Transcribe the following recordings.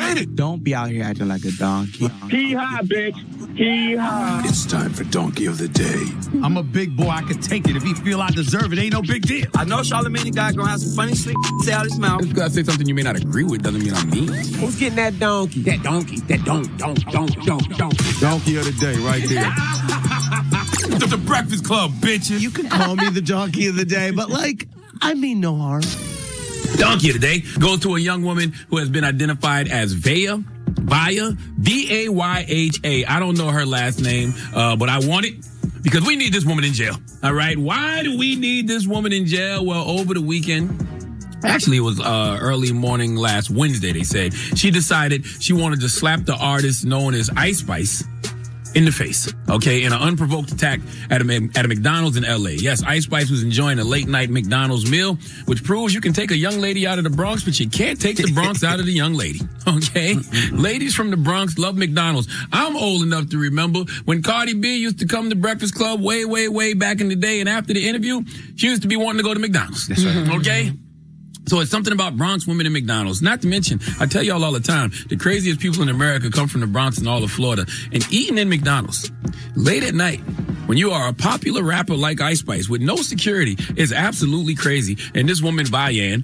Explain it. Don't be out here acting like a donkey. Hee-haw, bitch. Hee-haw. It's time for Donkey of the Day. I'm a big boy. I can take it. If he feel I deserve it, ain't no big deal. I know Charlamagne guy gonna have some funny shit say out his mouth. Just because I say something you may not agree with doesn't mean I'm mean. Who's getting that donkey? That donkey. That don't. Donkey of the Day right there. The Breakfast Club, bitches. You can call me the donkey of the day, but I mean no harm. Donkey of the Day goes to a young woman who has been identified as Vaya, V-A-Y-H-A. I don't know her last name, but I want it because we need this woman in jail. All right. Why do we need this woman in jail? Well, over the weekend, actually, it was early morning last Wednesday, they said, she decided she wanted to slap the artist known as Ice Spice in the face, okay, in an unprovoked attack at a McDonald's in L.A. Yes, Ice Spice was enjoying a late-night McDonald's meal, which proves you can take a young lady out of the Bronx, but you can't take the Bronx out of the young lady, okay? Ladies from the Bronx love McDonald's. I'm old enough to remember when Cardi B used to come to Breakfast Club way back in the day, and after the interview, she used to be wanting to go to McDonald's. That's right. Okay? So it's something about Bronx women and McDonald's. Not to mention, I tell y'all all the time, the craziest people in America come from the Bronx and all of Florida. And eating in McDonald's late at night, when you are a popular rapper like Ice Spice with no security, is absolutely crazy. And this woman, Vaya,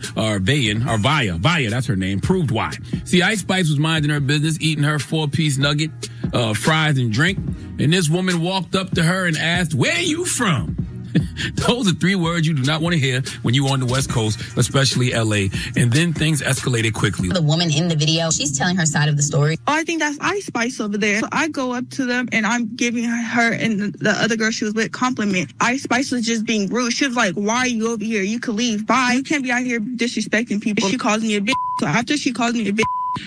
that's her name, proved why. See, Ice Spice was minding her business, eating her 4-piece nugget, fries and drink. And this woman walked up to her and asked, "Where you from?" Those are 3 words you do not want to hear when you're on the West Coast, especially L.A. And then things escalated quickly. The woman in the video, she's telling her side of the story. Oh, I think that's Ice Spice over there. So I go up to them and I'm giving her and the other girl she was with compliment. Ice Spice was just being rude. She was like, "Why are you over here? You could leave. Bye. You can't be out here disrespecting people." She calls me a bitch. So after she calls me a bitch,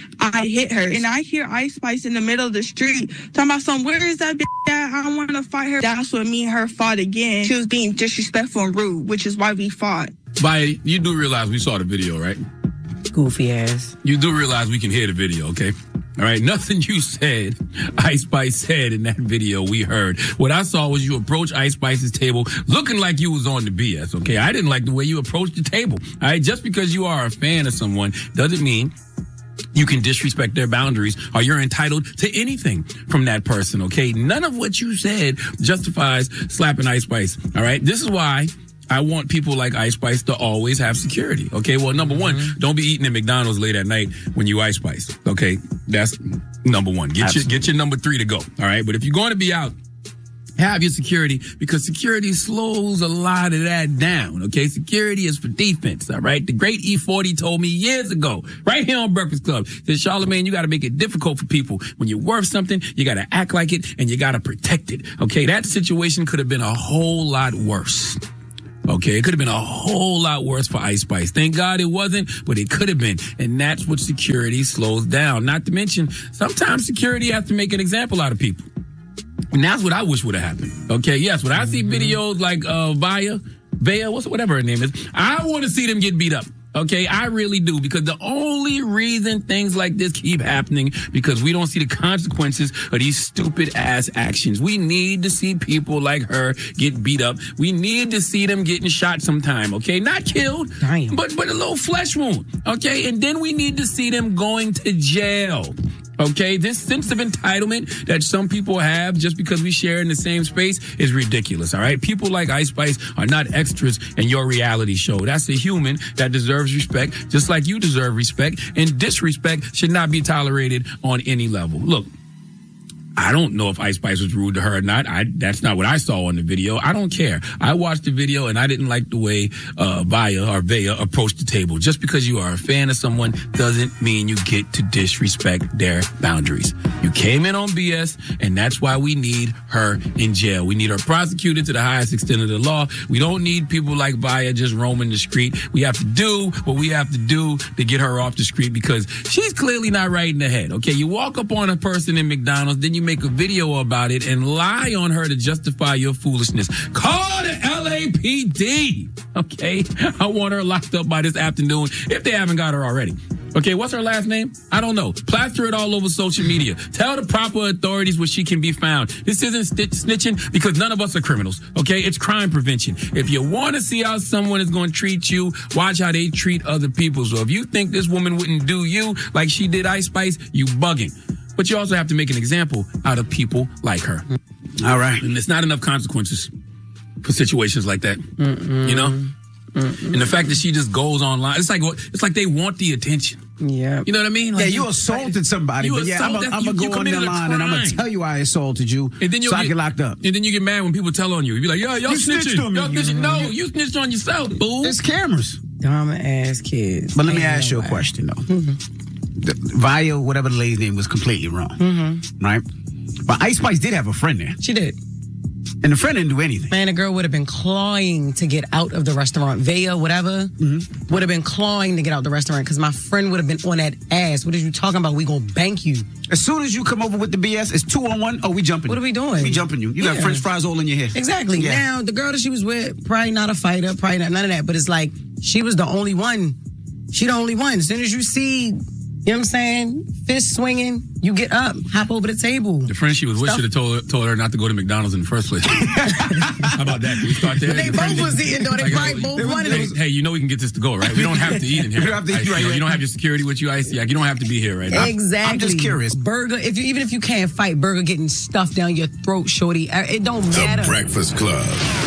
I hit her, and I hear Ice Spice in the middle of the street talking about where is that bitch at? I want to fight her. That's when me and her fought again. She was being disrespectful and rude, which is why we fought. Vaya, you do realize we saw the video, right? Goofy ass. You do realize we can hear the video, okay? All right, nothing you said, Ice Spice said in that video we heard. What I saw was you approach Ice Spice's table looking like you was on the BS, okay? I didn't like the way you approached the table, all right? Just because you are a fan of someone doesn't mean you can disrespect their boundaries or you're entitled to anything from that person, okay? None of what you said justifies slapping Ice Spice, all right? This is why I want people like Ice Spice to always have security, okay? Well, number one, don't be eating at McDonald's late at night when you Ice Spice, okay? That's number one. Get your number 3 to go, all right? But if you're going to be out, have your security, because security slows a lot of that down, okay? Security is for defense, all right? The great E40 told me years ago, right here on Breakfast Club, said, "Charlamagne, you got to make it difficult for people. When you're worth something, you got to act like it, and you got to protect it, okay? That situation could have been a whole lot worse. Okay, it could have been a whole lot worse for Ice Spice. Thank God it wasn't, but it could have been. And that's what security slows down. Not to mention, sometimes security has to make an example out of people. And that's what I wish would have happened. Okay, yes, when I see videos like Vaya, whatever her name is, I want to see them get beat up. Okay, I really do, because the only reason things like this keep happening because we don't see the consequences of these stupid ass actions. We need to see people like her get beat up. We need to see them getting shot sometime, okay? Not killed, but a little flesh wound, okay? And then we need to see them going to jail. Okay, this sense of entitlement that some people have just because we share in the same space is ridiculous, all right? People like Ice Spice are not extras in your reality show. That's a human that deserves respect, just like you deserve respect, and disrespect should not be tolerated on any level. Look, I don't know if Ice Spice was rude to her or not. That's not what I saw on the video. I don't care. I watched the video and I didn't like the way Vaya approached the table. Just because you are a fan of someone doesn't mean you get to disrespect their boundaries. You came in on BS, and that's why we need her in jail. We need her prosecuted to the highest extent of the law. We don't need people like Vaya just roaming the street. We have to do what we have to do to get her off the street, because she's clearly not right in the head. Okay, you walk up on a person in McDonald's, then you make a video about it and lie on her to justify your foolishness. Call the LAPD, okay? I want her locked up by this afternoon if they haven't got her already. Okay, what's her last name? I don't know. Plaster it all over social media. Tell the proper authorities where she can be found. This isn't snitching because none of us are criminals. Okay, it's crime prevention. If you want to see how someone is going to treat you, watch how they treat other people. So if you think this woman wouldn't do you like she did Ice Spice, you bugging. But you also have to make an example out of people like her. All right. And there's not enough consequences for situations like that. You know? And the fact that she just goes online, it's like they want the attention. Yeah. You know what I mean? Like Yeah, you assaulted somebody. But yeah, I'm going to go on the line and I'm going to tell you I assaulted you and then so I get locked up. And then you get mad when people tell on you. You be like, yo, y'all snitching. On me. Y'all snitching. No, you snitched on yourself, boo. There's cameras. Dumb ass kids. But let me ask you a question, though. Via, whatever the lady's name, was completely wrong. Right? But Ice Spice did have a friend there. She did. And the friend didn't do anything. Man, the girl would have been clawing to get out of the restaurant. Vea, whatever, would have been clawing to get out the restaurant because my friend would have been on that ass. What are you talking about? We gonna bank you. As soon as you come over with the BS, it's 2-on-1. Oh, we jumping. What are we doing? We jumping you. You got French fries all in your hair. Exactly. Yeah. Now, the girl that she was with, probably not a fighter, probably not none of that. But it's like, she was the only one. She the only one. As soon as you see, you know what I'm saying, fist swinging, you get up, hop over the table. The friend she was with should have told her not to go to McDonald's in the first place. How about that? Can we start there? They both was eating, though. They probably both wanted it. Hey, you know we can get this to go, right? We don't have to eat in here. You don't have to eat, Ice, right, you don't have your security with you, Ice. Like, you don't have to be here right now. Exactly. I'm just curious. Burger, even if you can't fight, burger getting stuffed down your throat, shorty, it don't matter. The Breakfast Club.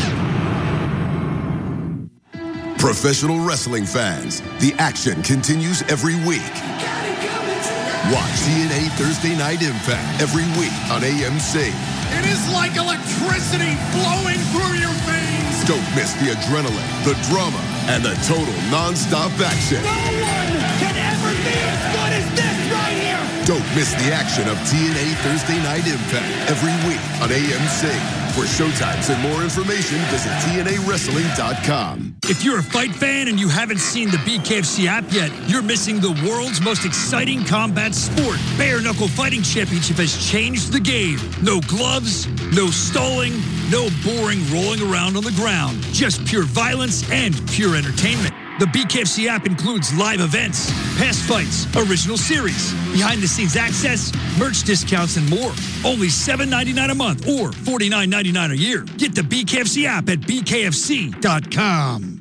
Professional wrestling fans, the action continues every week. Watch TNA Thursday Night Impact every week on AMC. It is like electricity flowing through your veins. Don't miss the adrenaline, the drama, and the total non-stop action. No one can ever be as good as this right here. Don't miss the action of TNA Thursday Night Impact every week on AMC. For showtimes and more information, visit TNAWrestling.com. If you're a fight fan and you haven't seen the BKFC app yet, you're missing the world's most exciting combat sport. Bare Knuckle Fighting Championship has changed the game. No gloves, no stalling, no boring rolling around on the ground. Just pure violence and pure entertainment. The BKFC app includes live events, past fights, original series, behind-the-scenes access, merch discounts, and more. Only $7.99 a month or $49.99 a year. Get the BKFC app at BKFC.com.